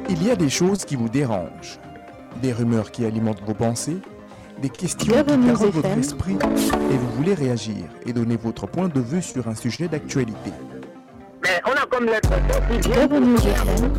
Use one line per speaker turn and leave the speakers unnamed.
Il y a des choses qui vous dérangent, des rumeurs qui alimentent vos pensées, des questions qui
Bienvenue
caressent votre
FM.
esprit et vous voulez réagir et donner votre point de vue sur un sujet d'actualité.
Mais on a comme l'impression qu'ils viennent
Bienvenue FM.